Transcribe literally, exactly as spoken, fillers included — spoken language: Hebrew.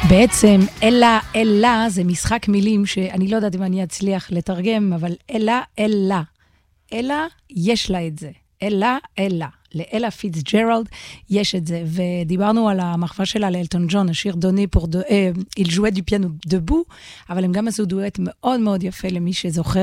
בעצם אלה, אלה זה משחק מילים שאני לא יודעת אם אני אצליח לתרגם, אבל אלה, אלה. אלה, יש לה את זה. אלה, אלה. לאלה פיטסג'רלד יש את זה, ודיברנו על המחווה שלה לאלטון ג'ון, השיר דוני פור דו, אה, il jouait du piano debout, אבל הם גם עשו דואט מאוד מאוד יפה למי שזוכר,